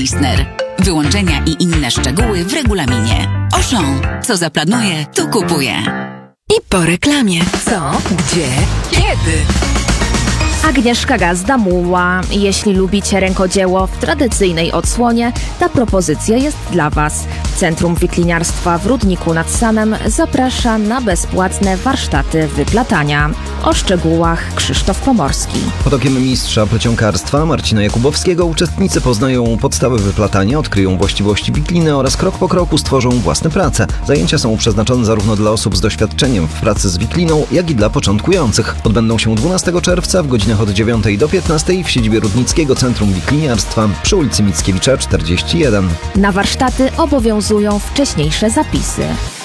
Listner. Wyłączenia i inne szczegóły w regulaminie. Auchan. Co zaplanuje, to kupuje. I po reklamie. Co? Gdzie? Kiedy? Agnieszka Gazda-Muła. Jeśli lubicie rękodzieło w tradycyjnej odsłonie, ta propozycja jest dla Was. Centrum Wikliniarstwa w Rudniku nad Sanem zaprasza na bezpłatne warsztaty wyplatania. O szczegółach Krzysztof Pomorski. Pod okiem mistrza plecionkarstwa Marcina Jakubowskiego uczestnicy poznają podstawy wyplatania, odkryją właściwości wikliny oraz krok po kroku stworzą własne prace. Zajęcia są przeznaczone zarówno dla osób z doświadczeniem w pracy z wikliną, jak i dla początkujących. Odbędą się 12 czerwca w godzinach od 9 do 15 w siedzibie Rudnickiego Centrum Wikliniarstwa przy ulicy Mickiewicza 41. Na warsztaty obowiązują wcześniejsze zapisy.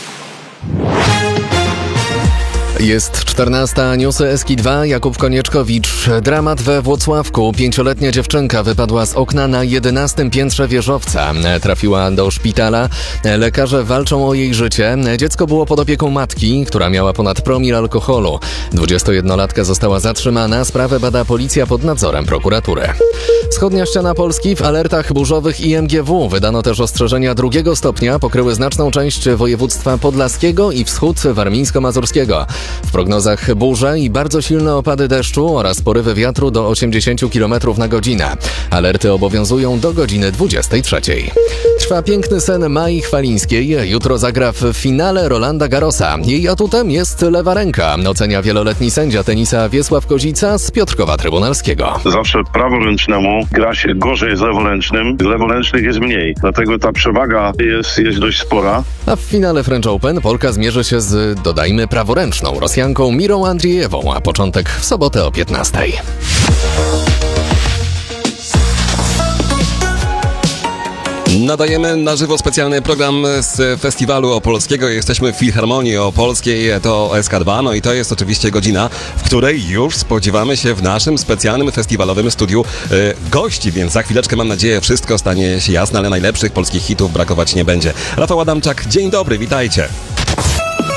Jest 14, newsy Eski2, Jakub Konieczkowicz. Dramat we Włocławku. 5-letnia dziewczynka wypadła z okna na 11 piętrze wieżowca. Trafiła do szpitala. Lekarze walczą o jej życie. Dziecko było pod opieką matki, która miała ponad promil alkoholu. 21-latka została zatrzymana. Sprawę bada policja pod nadzorem prokuratury. Wschodnia ściana Polski w alertach burzowych IMGW. Wydano też ostrzeżenia 2 stopnia. Pokryły znaczną część województwa podlaskiego i wschód warmińsko-mazurskiego. W prognozach burze i bardzo silne opady deszczu oraz porywy wiatru do 80 km na godzinę. Alerty obowiązują do godziny 23. Trwa piękny sen Mai Chwalińskiej. Jutro zagra w finale Rolanda Garrosa. Jej atutem jest lewa ręka, ocenia wieloletni sędzia tenisa Wiesław Kozica z Piotrkowa Trybunalskiego. Zawsze praworęcznemu gra się gorzej z leworęcznym. Leworęcznych jest mniej, dlatego ta przewaga jest dość spora. A w finale French Open Polka zmierzy się z, dodajmy, praworęczną Rosjanką Mirą Andriejewą, a początek w sobotę o 15. Nadajemy na żywo specjalny program z Festiwalu Opolskiego. Jesteśmy w Filharmonii Opolskiej, to SK2, no i to jest oczywiście godzina, w której już spodziewamy się w naszym specjalnym festiwalowym studiu gości, więc za chwileczkę, mam nadzieję, wszystko stanie się jasne, ale najlepszych polskich hitów brakować nie będzie. Rafał Adamczak, dzień dobry, witajcie.